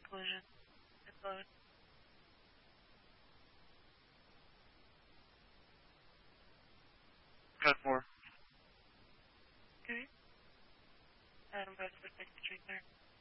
collision. It's load. Got 4. Okay. Adam goes to the street there.